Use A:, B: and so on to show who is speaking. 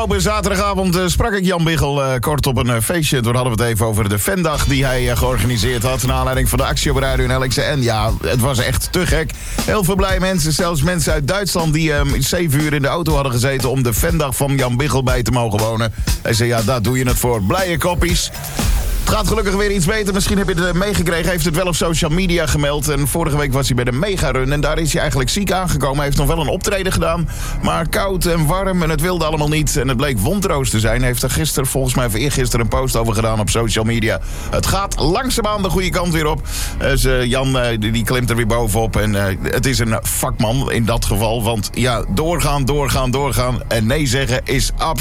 A: Op zaterdagavond sprak ik Jan Biggel kort op een feestje. Toen hadden we het even over de Vendag die hij georganiseerd had. Naar aanleiding van de actie op Radio NL. En ja, het was echt te gek. Heel veel blij mensen, zelfs mensen uit Duitsland die 7 uur in de auto hadden gezeten om de Vendag van Jan Biggel bij te mogen wonen. Hij zei, ja, daar doe je het voor. Blije koppies. Het gaat gelukkig weer iets beter. Misschien heb je het meegekregen. Hij heeft het wel op social media gemeld. En vorige week was hij bij de Mega-run. En daar is hij eigenlijk ziek aangekomen. Hij heeft nog wel een optreden gedaan. Maar koud en warm en het wilde allemaal niet. En het bleek wondroos te zijn. Hij heeft er gisteren, volgens mij eergisteren, een post over gedaan op social media. Het gaat langzaamaan de goede kant weer op. Dus Jan die klimt er weer bovenop. En het is een vakman in dat geval. Want ja, doorgaan. En nee zeggen is absoluut